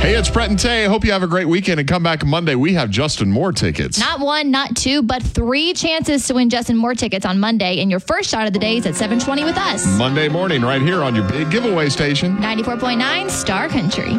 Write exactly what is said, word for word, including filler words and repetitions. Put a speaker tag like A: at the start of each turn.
A: Hey, it's Brett and Tay. I hope you have a great weekend and come back Monday. We have Justin Moore tickets.
B: Not one, not two, but three chances to win Justin Moore tickets on Monday. And your first shot of the day is at seven twenty with us.
A: Monday morning right here on your big giveaway station.
B: ninety-four point nine Star Country.